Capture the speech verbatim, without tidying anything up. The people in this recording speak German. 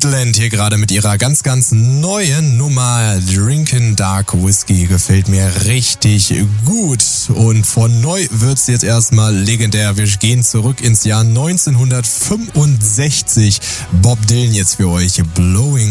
Midland hier gerade mit ihrer ganz, ganz neuen Nummer Drinkin' Dark Whiskey. Gefällt mir richtig gut. Und von neu wird's jetzt erstmal legendär. Wir gehen zurück ins Jahr neunzehnhundertfünfundsechzig. Bob Dylan jetzt für euch. Blowing